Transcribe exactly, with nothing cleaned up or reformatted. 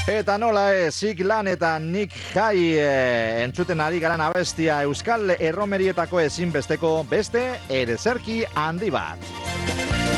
Eta nola ez, Zik Lan eta Nik Jai e, entzuten ari garan abestia Euskal Erromerietako ezinbesteko beste erezerki handi bat.